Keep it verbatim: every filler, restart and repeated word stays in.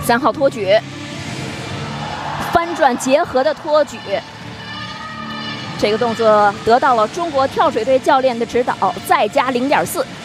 三号托举，翻转结合的托举。这个动作得到了中国跳水队教练的指导，再加零点四。